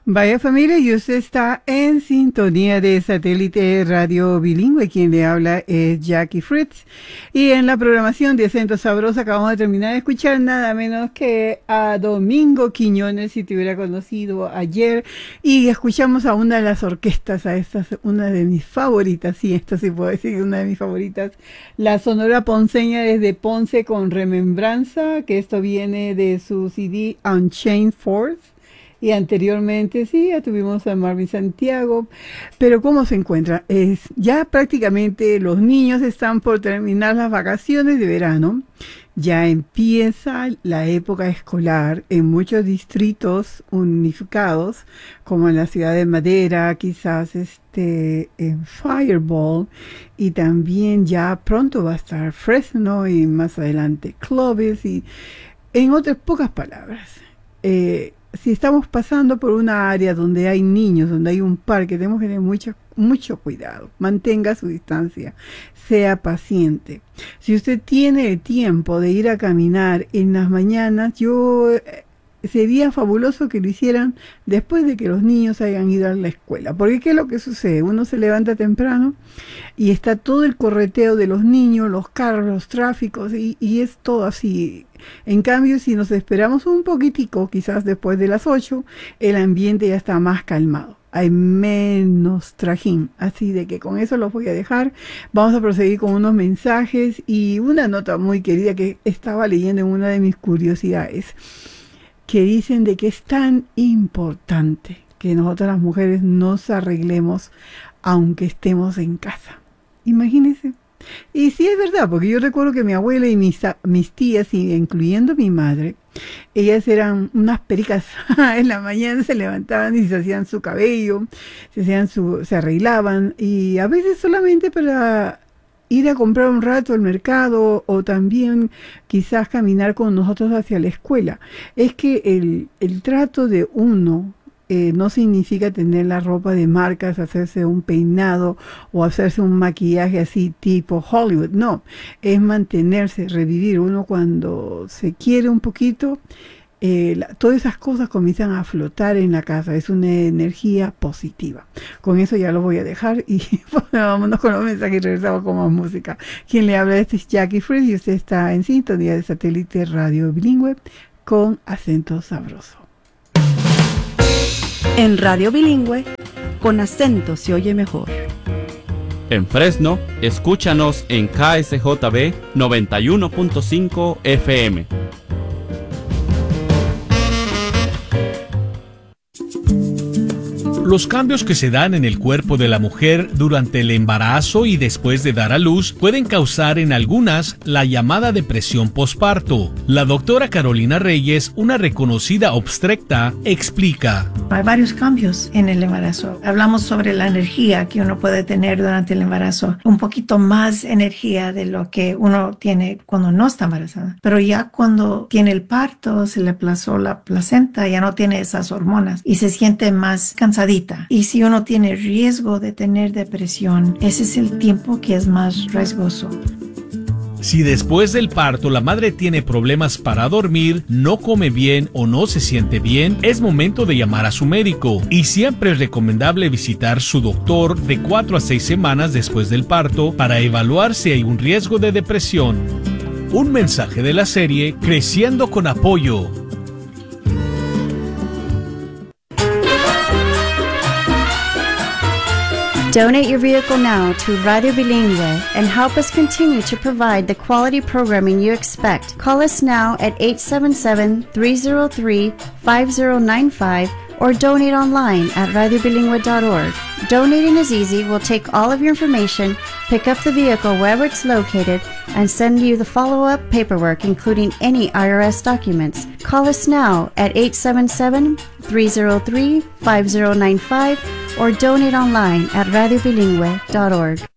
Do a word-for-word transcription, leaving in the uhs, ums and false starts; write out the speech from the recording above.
Vaya familia, y usted está en sintonía de Satélite Radio Bilingüe. Quien le habla es Jackie Fritz. Y en la programación de Acento Sabroso acabamos de terminar de escuchar nada menos que a Domingo Quiñones, si te hubiera conocido ayer. Y escuchamos a una de las orquestas, a esta, una de mis favoritas, sí, esto sí puedo decir, una de mis favoritas, la Sonora Ponceña desde Ponce con Remembranza, que esto viene de su C D Unchained Force. Y anteriormente, sí, ya tuvimos a Marvin Santiago. Pero ¿cómo se encuentra? Es, ya prácticamente los niños están por terminar las vacaciones de verano. Ya empieza la época escolar en muchos distritos unificados, como en la ciudad de Madera, quizás este, en Fireball. Y también ya pronto va a estar Fresno y más adelante Clovis. Y en otras pocas palabras, eh, si estamos pasando por una área donde hay niños, donde hay un parque, tenemos que tener mucho, mucho cuidado. Mantenga su distancia, sea paciente. Si usted tiene el tiempo de ir a caminar en las mañanas, yo sería fabuloso que lo hicieran después de que los niños hayan ido a la escuela. Porque ¿qué es lo que sucede? Uno se levanta temprano y está todo el correteo de los niños, los carros, los tráficos, y, y es todo así. En cambio, si nos esperamos un poquitico, quizás después de las ocho, el ambiente ya está más calmado. Hay menos trajín. Así de que con eso los voy a dejar. Vamos a proseguir con unos mensajes y una nota muy querida que estaba leyendo en una de mis curiosidades, que dicen de que es tan importante que nosotras las mujeres nos arreglemos aunque estemos en casa. Imagínense. Y sí es verdad, porque yo recuerdo que mi abuela y mis, mis tías, incluyendo mi madre, ellas eran unas pericas. En la mañana se levantaban y se hacían su cabello, se, hacían su, se arreglaban, y a veces solamente para ir a comprar un rato al mercado o también quizás caminar con nosotros hacia la escuela. Es que el, el trato de uno eh, no significa tener la ropa de marcas, hacerse un peinado o hacerse un maquillaje así tipo Hollywood. No, es mantenerse, revivir. Uno cuando se quiere un poquito, Eh, la, todas esas cosas comienzan a flotar en la casa. Es una energía positiva. Con eso ya lo voy a dejar y bueno, vámonos con los mensajes y regresamos con más música. Quien le habla este es Jackie Fritz y usted está en sintonía de Satélite Radio Bilingüe con Acento Sabroso. En Radio Bilingüe, con acento se oye mejor. En Fresno, escúchanos en K S J B noventa y uno punto cinco F M. Los cambios que se dan en el cuerpo de la mujer durante el embarazo y después de dar a luz pueden causar en algunas la llamada depresión posparto. La doctora Carolina Reyes, una reconocida obstetra, explica. Hay varios cambios en el embarazo. Hablamos sobre la energía que uno puede tener durante el embarazo. Un poquito más energía de lo que uno tiene cuando no está embarazada. Pero ya cuando tiene el parto, se le aplazó la placenta, ya no tiene esas hormonas y se siente más cansadita. Y si uno tiene riesgo de tener depresión, ese es el tiempo que es más riesgoso. Si después del parto la madre tiene problemas para dormir, no come bien o no se siente bien, es momento de llamar a su médico. Y siempre es recomendable visitar su doctor de cuatro a seis semanas después del parto para evaluar si hay un riesgo de depresión. Un mensaje de la serie Creciendo con Apoyo. Donate your vehicle now to Radio Bilingüe and help us continue to provide the quality programming you expect. Call us now at eight seven seven, three zero three, five zero nine five or donate online at radio bilingüe dot org. Donating is easy. We'll take all of your information, pick up the vehicle wherever it's located, and send you the follow-up paperwork, including any I R S documents. Call us now at eight seven seven, three zero three, five zero nine five or donate online at radio bilingüe dot org.